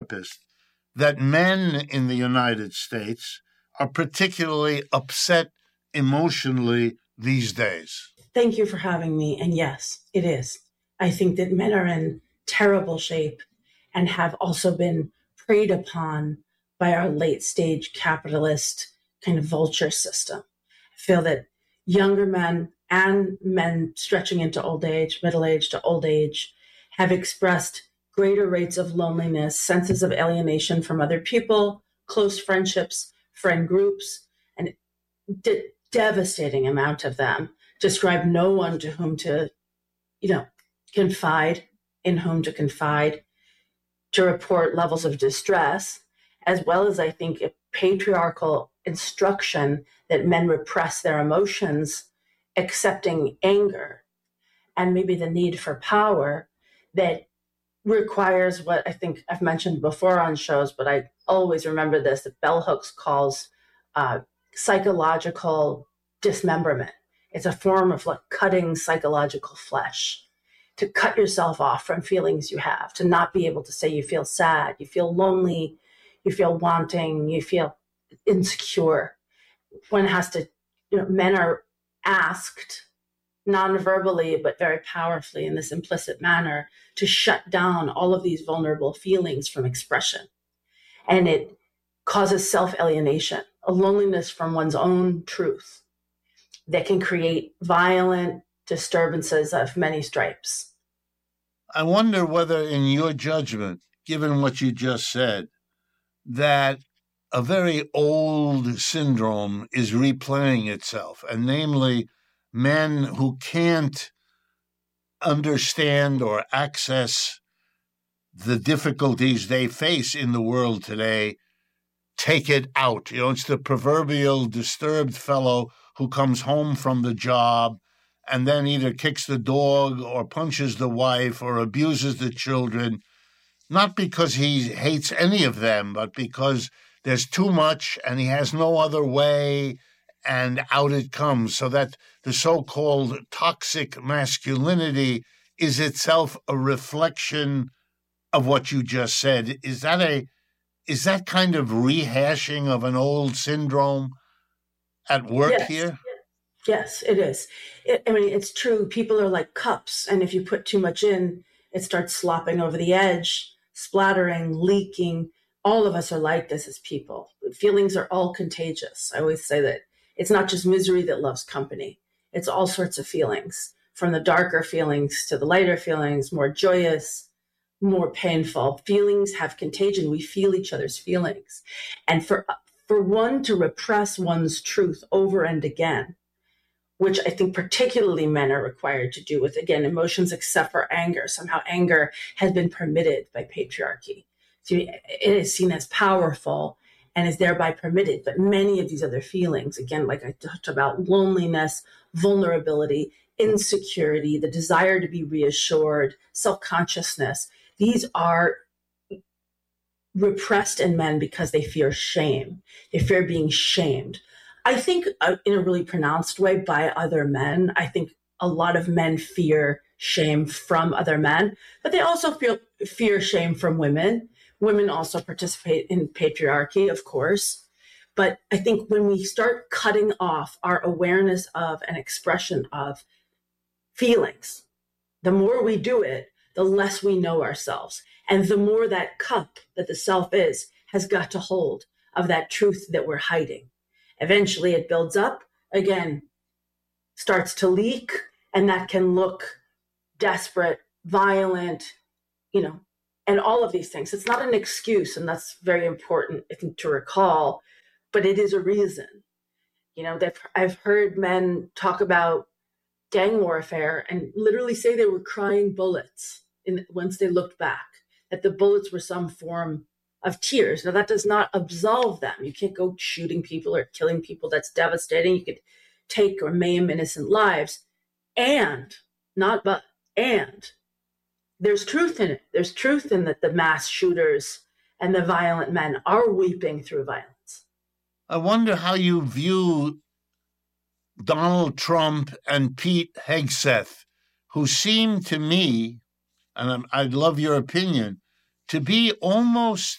therapist that men in the United States are particularly upset emotionally these days. Thank you for having me. And yes, it is. I think that men are in terrible shape and have also been preyed upon by our late stage capitalist kind of vulture system. I feel that younger men and men stretching into old age, middle age to old age, have expressed greater rates of loneliness, senses of alienation from other people, close friendships, friend groups, and devastating amount of them describe no one to whom to, confide, in whom to confide, to report levels of distress, as well as, I think, a patriarchal instruction that men repress their emotions, accepting anger, and maybe the need for power that requires what I think I've mentioned before on shows, but I always remember this, that Bell Hooks calls psychological dismemberment. It's a form of like cutting psychological flesh, to cut yourself off from feelings you have, to not be able to say you feel sad, you feel lonely, you feel wanting, you feel insecure. One has to, men are asked non-verbally, but very powerfully in this implicit manner, to shut down all of these vulnerable feelings from expression. And it causes self-alienation, a loneliness from one's own truth that can create violent disturbances of many stripes. I wonder whether, in your judgment, given what you just said, that a very old syndrome is replaying itself, and namely, men who can't understand or access the difficulties they face in the world today take it out. It's the proverbial disturbed fellow who comes home from the job and then either kicks the dog or punches the wife or abuses the children, not because he hates any of them, but because there's too much and he has no other way, and out it comes. So that the so-called toxic masculinity is itself a reflection of what you just said. Is that kind of rehashing of an old syndrome at work here? Yes, it is. It's true. People are like cups, and if you put too much in, it starts slopping over the edge, splattering, leaking. All of us are like this as people. Feelings are all contagious. I always say that it's not just misery that loves company. It's all sorts of feelings, from the darker feelings to the lighter feelings, more joyous, more painful. Feelings have contagion. We feel each other's feelings. And for one to repress one's truth over and again, which I think particularly men are required to do with, again, emotions except for anger. Somehow anger has been permitted by patriarchy. So it is seen as powerful and is thereby permitted. But many of these other feelings, again, like I talked about, loneliness, vulnerability, insecurity, the desire to be reassured, self-consciousness, these are repressed in men because they fear shame. They fear being shamed. I think in a really pronounced way by other men. I think a lot of men fear shame from other men, but they also fear shame from women. Women also participate in patriarchy, of course. But I think when we start cutting off our awareness of and expression of feelings, the more we do it, the less we know ourselves. And the more that cup that the self is has got to hold of that truth that we're hiding. Eventually it builds up, again, starts to leak, and that can look desperate, violent, and all of these things. It's not an excuse, and that's very important, I think, to recall, but it is a reason. I've heard men talk about gang warfare and literally say they were crying bullets once they looked back, that the bullets were some form of tears. Now, that does not absolve them. You can't go shooting people or killing people. That's devastating. You could take or maim innocent lives. And there's truth in it. There's truth in that the mass shooters and the violent men are weeping through violence. I wonder how you view Donald Trump and Pete Hegseth, who seem to me, and I'd love your opinion, to be almost